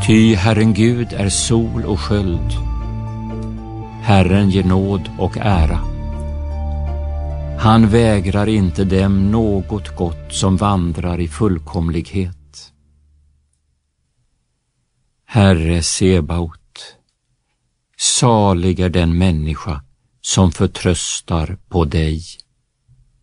Ty Herren Gud är sol och sköld. Herren ger nåd och ära. Han vägrar inte dem något gott som vandrar i fullkomlighet. Herre Sebaot, salig är den människa som förtröstar på dig.